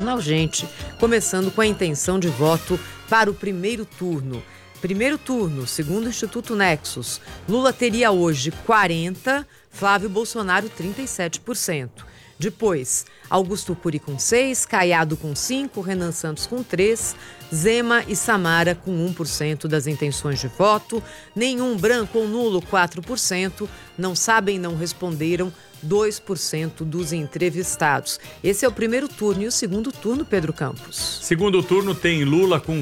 Jornal Gente, começando com a intenção de voto para o primeiro turno. Primeiro turno, segundo o Instituto Nexus, Lula teria hoje 40%, Flávio Bolsonaro 37%. Depois, Augusto Cury com 6%, Caiado com 5%, Renan Santos com 3%, Zema e Samara com 1% das intenções de voto, nenhum branco ou nulo 4%, não sabem, não responderam 2% dos entrevistados. Esse é o primeiro turno. E o segundo turno, Pedro Campos? Segundo turno tem Lula com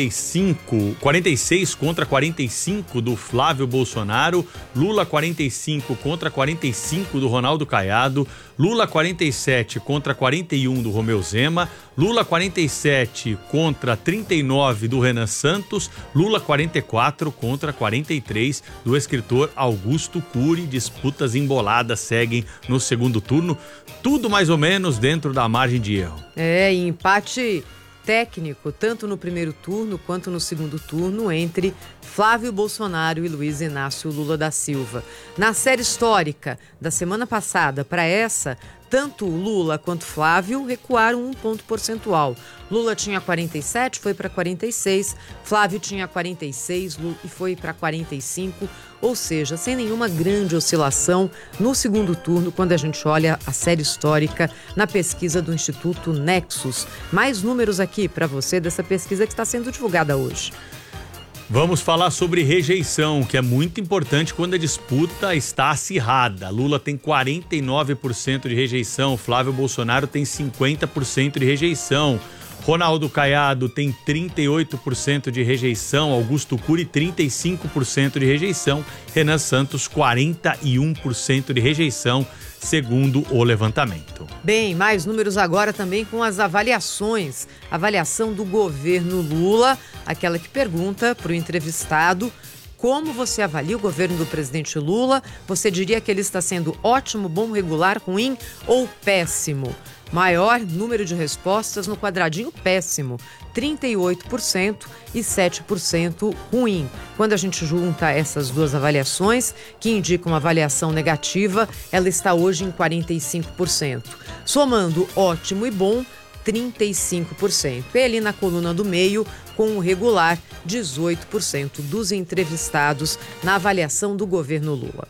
46 contra 45 do Flávio Bolsonaro, Lula 45 contra 45 do Ronaldo Caiado, Lula 47 contra 41 do Romeu Zema, Lula 47 contra 39 do Renan Santos, Lula 44 contra 43 do escritor Augusto Cury. Disputas emboladas seguem no segundo turno, tudo mais ou menos dentro da margem de erro. Empate técnico, tanto no primeiro turno quanto no segundo turno, entre Flávio Bolsonaro e Luiz Inácio Lula da Silva. Na série histórica da semana passada para essa, tanto Lula quanto Flávio recuaram 1 ponto percentual. Lula tinha 47, foi para 46, Flávio tinha 46 e foi para 45, ou seja, sem nenhuma grande oscilação no segundo turno, quando a gente olha a série histórica na pesquisa do Instituto Nexus. Mais números aqui para você dessa pesquisa que está sendo divulgada hoje. Vamos falar sobre rejeição, que é muito importante quando a disputa está acirrada. Lula tem 49% de rejeição, Flávio Bolsonaro tem 50% de rejeição, Ronaldo Caiado tem 38% de rejeição, Augusto Cury 35% de rejeição, Renan Santos 41% de rejeição, segundo o levantamento. Bem, mais números agora também com as avaliações. Avaliação do governo Lula, aquela que pergunta para o entrevistado: como você avalia o governo do presidente Lula? Você diria que ele está sendo ótimo, bom, regular, ruim ou péssimo? Maior número de respostas no quadradinho péssimo, 38% e 7% ruim. Quando a gente junta essas duas avaliações, que indicam avaliação negativa, ela está hoje em 45%. Somando ótimo e bom, 35%. E ali na coluna do meio, com o regular, 18% dos entrevistados na avaliação do governo Lula.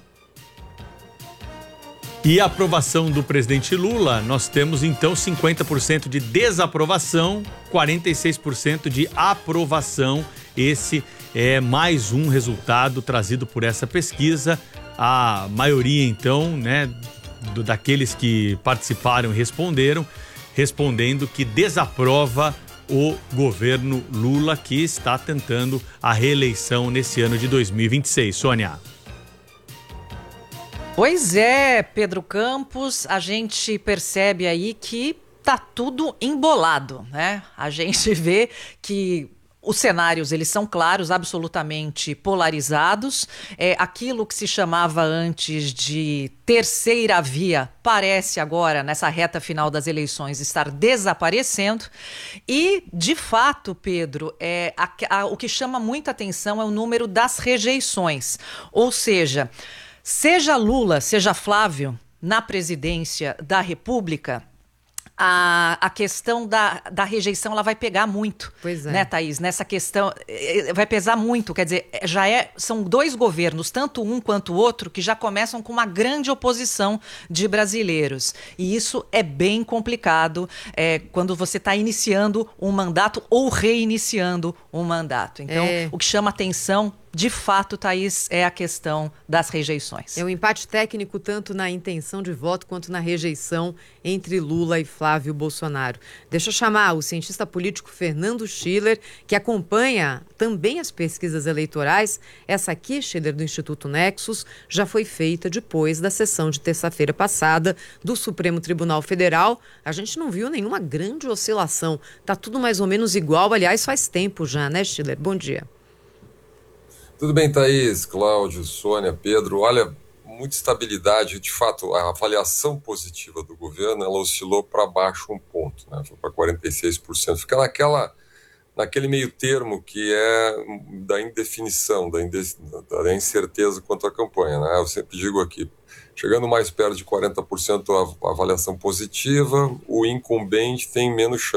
E a aprovação do presidente Lula, nós temos então 50% de desaprovação, 46% de aprovação. Esse é mais um resultado trazido por essa pesquisa. A maioria então, daqueles que participaram e responderam, respondendo que desaprova o governo Lula, que está tentando a reeleição nesse ano de 2026. Sônia. Pois é, Pedro Campos, a gente percebe aí que tá tudo embolado, né? A gente vê que os cenários, eles são claros, absolutamente polarizados. Aquilo que se chamava antes de terceira via parece agora, nessa reta final das eleições, estar desaparecendo. E, de fato, Pedro, o que chama muita atenção é o número das rejeições. Ou seja, seja Lula, seja Flávio, na presidência da República, a questão da rejeição, ela vai pegar muito, né, Thaís? Nessa questão, vai pesar muito, quer dizer, são dois governos, tanto um quanto o outro, que já começam com uma grande oposição de brasileiros. E isso é bem complicado quando você está iniciando um mandato ou reiniciando um mandato. Então, o que chama atenção, de fato, Thaís, é a questão das rejeições. É um empate técnico tanto na intenção de voto quanto na rejeição entre Lula e Flávio Bolsonaro. Deixa eu chamar o cientista político Fernando Schiller, que acompanha também as pesquisas eleitorais. Essa aqui, Schiller, do Instituto Nexus, já foi feita depois da sessão de terça-feira passada do Supremo Tribunal Federal. A gente não viu nenhuma grande oscilação. Tá tudo mais ou menos igual, aliás, faz tempo já, né, Schiller? Bom dia. Tudo bem, Thaís, Cláudio, Sônia, Pedro. Olha, muita estabilidade. De fato, a avaliação positiva do governo, ela oscilou para baixo 1 ponto, né? Foi para 46%. Fica naquele meio termo que é da indefinição, da incerteza quanto à campanha, né? Eu sempre digo aqui, chegando mais perto de 40% a avaliação positiva, o incumbente tem menos chance.